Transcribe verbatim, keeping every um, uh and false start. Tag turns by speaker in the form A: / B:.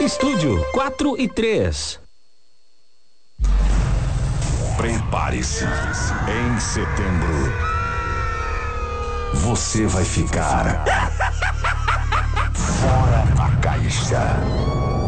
A: Estúdio quatro e três.
B: Prepare-se. Em setembro, você vai ficar fora da caixa.